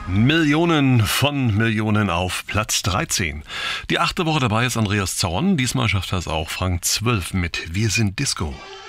Millionen von Millionen auf Platz 13. Die 8. Woche dabei ist Andreas Zorn. Diesmal schafft er es auch Frank 12 mit Wir sind Disco.